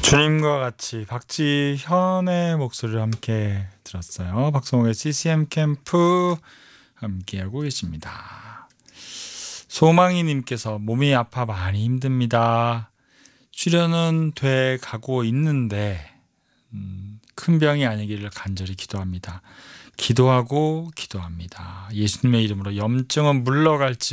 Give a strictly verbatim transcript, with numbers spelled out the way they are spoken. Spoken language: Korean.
주님과 같이 박지현의 목소리를 함께 들었어요. 박성호의 씨씨엠 캠프 함께하고 계십니다. 소망이님께서 몸이 아파 많이 힘듭니다. 출연은 돼 가고 있는데 음, 큰 병이 아니기를 간절히 기도합니다. 기도하고 기도합니다. 예수님의 이름으로 염증은 물러갈지